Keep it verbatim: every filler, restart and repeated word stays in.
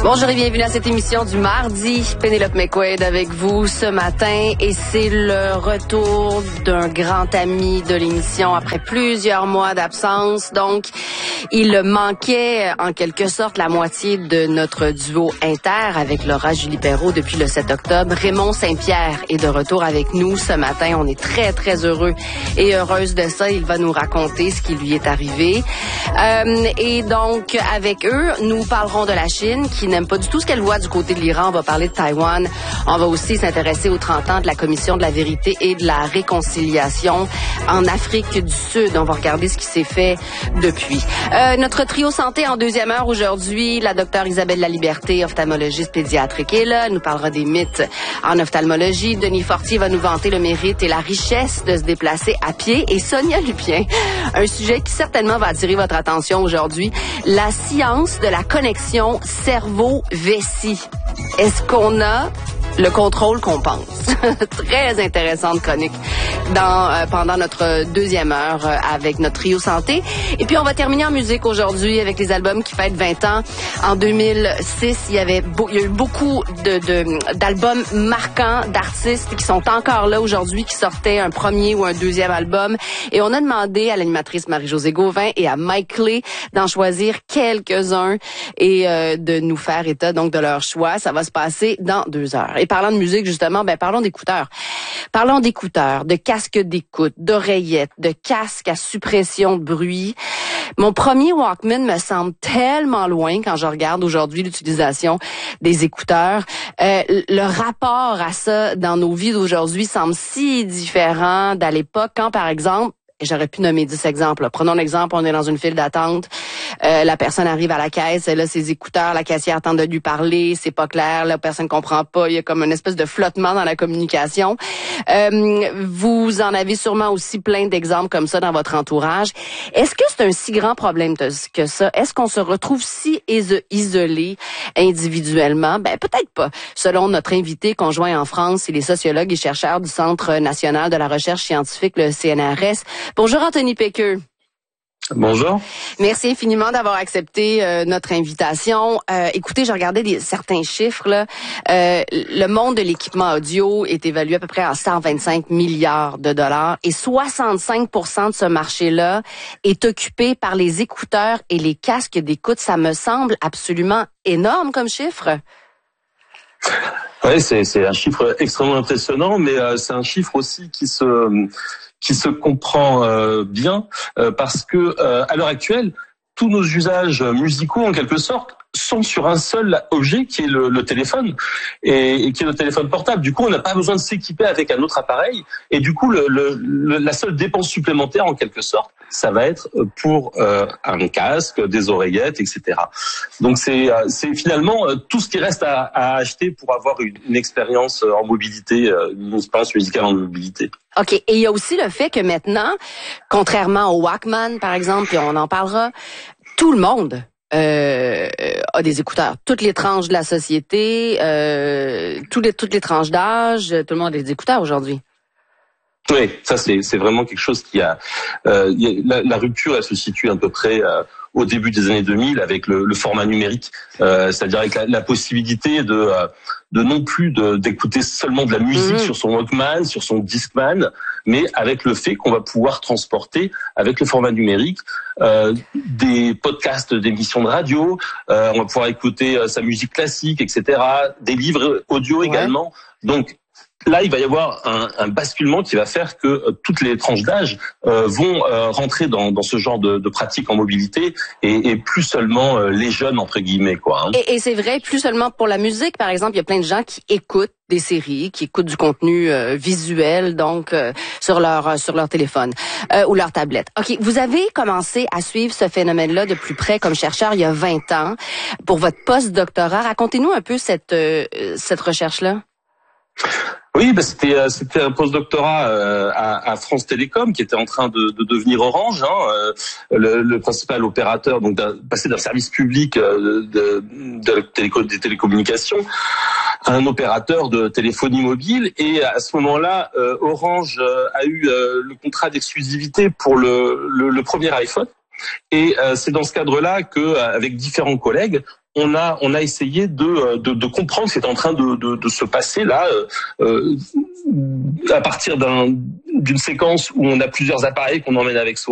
Bonjour et bienvenue à cette émission du mardi. Pénélope McQuaid avec vous ce matin et c'est le retour d'un grand ami de l'émission après plusieurs mois d'absence. Donc, il manquait en quelque sorte la moitié de notre duo inter avec Laura Julie Perrault depuis le sept octobre. Raymond Saint-Pierre est de retour avec nous ce matin. On est très, très heureux et heureuse de ça. Il va nous raconter ce qui lui est arrivé. Euh, et donc, avec eux, nous parlerons de la Chine qui n'aime pas du tout ce qu'elle voit du côté de l'Iran. On va parler de Taïwan. On va aussi s'intéresser aux trente ans de la Commission de la vérité et de la réconciliation en Afrique du Sud. On va regarder ce qui s'est fait depuis. Euh, notre trio santé en deuxième heure aujourd'hui, la docteure Isabelle Laliberté, ophtalmologiste pédiatrique, est là. Elle nous parlera des mythes en ophtalmologie. Denis Fortier va nous vanter le mérite et la richesse de se déplacer à pied. Et Sonia Lupien, un sujet qui certainement va attirer votre attention aujourd'hui, la science de la connexion cerveau-vessie. Est-ce qu'on a le contrôle qu'on pense? Très intéressante chronique dans, euh, pendant notre deuxième heure euh, avec notre trio santé. Et puis, on va terminer en musique aujourd'hui avec les albums qui fêtent vingt ans. En deux mille six, il y avait beau, il y a eu beaucoup de, de, d'albums marquants d'artistes qui sont encore là aujourd'hui, qui sortaient un premier ou un deuxième album. Et on a demandé à l'animatrice Marie-Josée Gauvin et à Mike Clay d'en choisir quelques-uns et euh, de nous faire état donc de leur choix. Ça va se passer dans deux heures. Et parlant de musique, justement, ben parlons d'écouteurs. Parlons d'écouteurs, de casques d'écoute, d'oreillettes, de casques à suppression de bruit. Mon premier Walkman me semble tellement loin quand je regarde aujourd'hui l'utilisation des écouteurs. Euh, le rapport à ça dans nos vies d'aujourd'hui semble si différent d'à l'époque quand, par exemple, j'aurais pu nommer dix exemples. Prenons l'exemple, on est dans une file d'attente. Euh, la personne arrive à la caisse, elle a ses écouteurs, la caissière tente de lui parler, c'est pas clair, la personne comprend pas, il y a comme une espèce de flottement dans la communication. Euh, vous en avez sûrement aussi plein d'exemples comme ça dans votre entourage. Est-ce que c'est un si grand problème que ça? Est-ce qu'on se retrouve si isolé individuellement? Ben peut-être pas. Selon notre invité conjoint en France, il est sociologue et chercheur du Centre national de la recherche scientifique, le C N R S. Bonjour Anthony Péqueux. Bonjour. Merci infiniment d'avoir accepté euh, notre invitation. Euh, écoutez, j'ai regardé des, certains chiffres. Là. Euh, le monde de l'équipement audio est évalué à peu près à cent vingt-cinq milliards de dollars et soixante-cinq pour cent de ce marché-là est occupé par les écouteurs et les casques d'écoute. Ça me semble absolument énorme comme chiffre. Oui, c'est, c'est un chiffre extrêmement impressionnant, mais euh, c'est un chiffre aussi qui se... qui se comprend euh, bien euh, parce que euh, à l'heure actuelle, tous nos usages musicaux en quelque sorte sont sur un seul objet qui est le, le téléphone et, et qui est le téléphone portable. Du coup, on n'a pas besoin de s'équiper avec un autre appareil et du coup, le, le, le, la seule dépense supplémentaire en quelque sorte, ça va être pour euh, un casque, des oreillettes, et cetera. Donc c'est, c'est finalement tout ce qui reste à, à acheter pour avoir une, une expérience en mobilité, une expérience musicale en mobilité. OK. Et il y a aussi le fait que maintenant, contrairement au Walkman, par exemple, puis on en parlera, tout le monde euh, a des écouteurs. Toutes les tranches de la société, euh, toutes les, toutes les tranches d'âge, tout le monde a des écouteurs aujourd'hui. Oui, ça c'est, c'est vraiment quelque chose qui a... Euh, y a la, la rupture, elle se situe à peu près... Euh, au début des années deux mille avec le, le format numérique, euh, c'est-à-dire avec la, la possibilité de de non plus de, d'écouter seulement de la musique mmh. sur son Walkman, sur son Discman, mais avec le fait qu'on va pouvoir transporter avec le format numérique euh, des podcasts d'émissions de radio, euh, on va pouvoir écouter euh, sa musique classique, et cetera, des livres audio ouais. également. Donc là, il va y avoir un, un basculement qui va faire que euh, toutes les tranches d'âge euh, vont euh, rentrer dans, dans ce genre de, de pratiques en mobilité et, et plus seulement euh, les jeunes entre guillemets quoi. Hein. Et, et c'est vrai, plus seulement pour la musique, par exemple, il y a plein de gens qui écoutent des séries, qui écoutent du contenu euh, visuel, donc euh, sur leur euh, sur leur téléphone euh, ou leur tablette. Ok, vous avez commencé à suivre ce phénomène-là de plus près comme chercheur il y a vingt ans pour votre post-doctorat. Racontez-nous un peu cette euh, cette recherche-là. Oui, bah c'était c'était un postdoctorat euh, à, à France Télécom qui était en train de, de devenir Orange, hein, euh, le, le principal opérateur, donc d'un, passer d'un service public euh, de, de téléco, des télécommunications à un opérateur de téléphonie mobile. Et à ce moment-là, euh, Orange a eu euh, le contrat d'exclusivité pour le, le, le premier iPhone. Et euh, c'est dans ce cadre-là que, avec différents collègues, on a on a essayé de de, de comprendre ce qui est en train de de, de se passer là euh, à partir d'un d'une séquence où on a plusieurs appareils qu'on emmène avec soi.